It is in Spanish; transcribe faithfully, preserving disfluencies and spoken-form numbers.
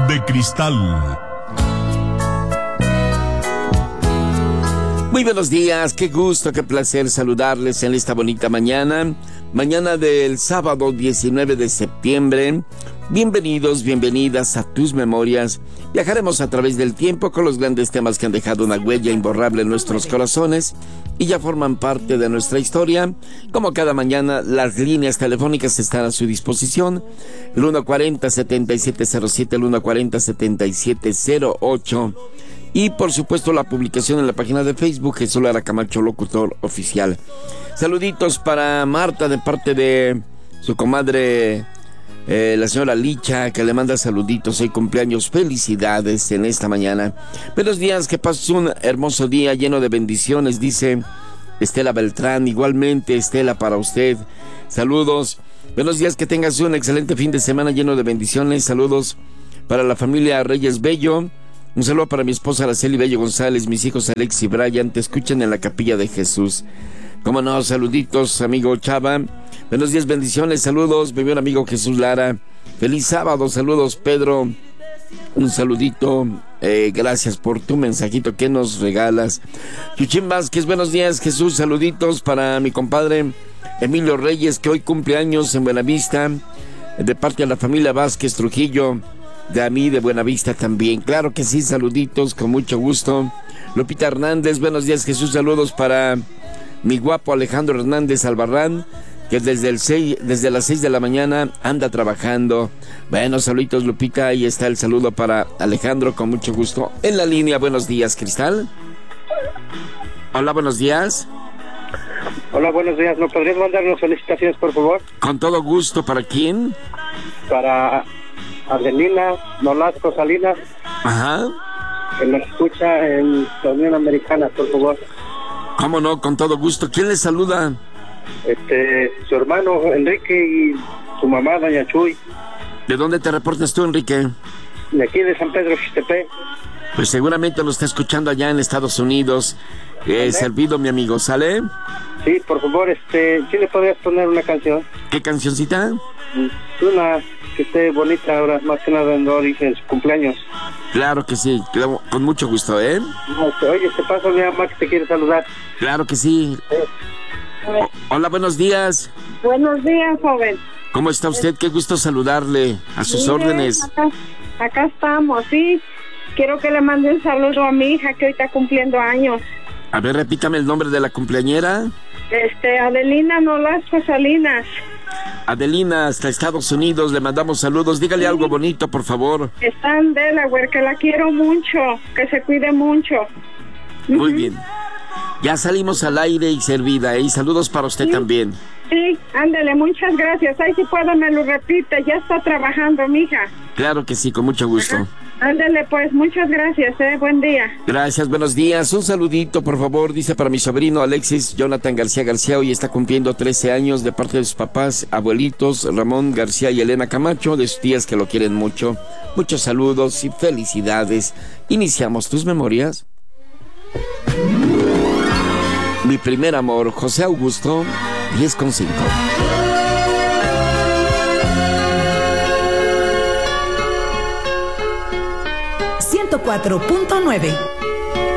de Cristal. Muy buenos días, qué gusto, qué placer saludarles en esta bonita mañana, mañana del sábado diecinueve de septiembre. Bienvenidos, bienvenidas a Tus Memorias. Viajaremos a través del tiempo con los grandes temas que han dejado una huella imborrable en nuestros corazones y ya forman parte de nuestra historia. Como cada mañana, las líneas telefónicas están a su disposición. El uno cuarenta, setenta y siete cero siete, el uno cuarenta, setenta y siete cero ocho. Y por supuesto la publicación en la página de Facebook Jesús Lara Camacho, locutor oficial. Saluditos para Marta de parte de su comadre eh, la señora Licha, que le manda saluditos. Hoy cumpleaños, felicidades en esta mañana. Buenos días, que pases un hermoso día lleno de bendiciones, dice Estela Beltrán. Igualmente, Estela, para usted, saludos. Buenos días, que tengas un excelente fin de semana lleno de bendiciones. Saludos para la familia Reyes Bello. Un saludo para mi esposa Araceli Bello González, mis hijos Alex y Brian, te escuchan en la Capilla de Jesús. Cómo no, saluditos, amigo Chava. Buenos días, bendiciones, saludos, mi buen amigo Jesús Lara. Feliz sábado, saludos, Pedro. Un saludito, eh, gracias por tu mensajito que nos regalas. Chuchín Vázquez, buenos días, Jesús, saluditos para mi compadre Emilio Reyes, que hoy cumple años en Buenavista, de parte de la familia Vázquez Trujillo. De a mí de Buenavista también, claro que sí, saluditos, con mucho gusto. Lupita Hernández, buenos días, Jesús, saludos para mi guapo Alejandro Hernández Albarrán, que desde, el seis, desde las seis de la mañana anda trabajando. Bueno, saluditos, Lupita, ahí está el saludo para Alejandro, con mucho gusto. En la línea, buenos días, Cristal. Hola, buenos días. Hola, buenos días, ¿no podrías mandarnos felicitaciones, por favor? Con todo gusto, ¿para quién? Para Adelina Nolasco Salinas. Ajá. Que nos escucha en la Unión Americana, por favor. ¿Cómo no? Con todo gusto. ¿Quién le saluda? Este, su hermano Enrique y su mamá, doña Chuy. ¿De dónde te reportas tú, Enrique? De aquí de San Pedro Xistepec. Pues seguramente lo está escuchando allá en Estados Unidos. Eh, servido, mi amigo, ¿sale? Sí, por favor, este, ¿sí le podrías poner una canción? ¿Qué cancioncita? Una que esté bonita ahora, más que nada en origen, su cumpleaños. Claro que sí, claro, con mucho gusto, ¿eh? Oye, te paso mi mamá que te quiere saludar. Claro que sí. Sí. Hola, buenos días. Buenos días, joven. ¿Cómo está usted? Qué gusto saludarle. A sus Mire, órdenes. Acá, acá estamos, sí. Quiero que le mande un saludo a mi hija que hoy está cumpliendo años. A ver, repítame el nombre de la cumpleañera. Este, Adelina Nolasco Salinas. Adelina, hasta Estados Unidos, le mandamos saludos. Dígale sí. Algo bonito, por favor. Está en Delaware, que la quiero mucho, que se cuide mucho. Muy uh-huh. bien. Ya salimos al aire y servida, ¿eh? Y saludos para usted sí. también. Sí, ándele, muchas gracias. Ay, si puedo me lo repite, ya está trabajando, mija. Claro que sí, con mucho gusto. Ajá. Ándale, pues, muchas gracias, eh, buen día. Gracias, buenos días. Un saludito, por favor, dice para mi sobrino Alexis Jonathan García García, hoy está cumpliendo trece años, de parte de sus papás, abuelitos, Ramón García y Elena Camacho, de sus tías que lo quieren mucho. Muchos saludos y felicidades. Iniciamos Tus Memorias. Mi primer amor, José Augusto, diez con cinco. ciento cuatro punto nueve.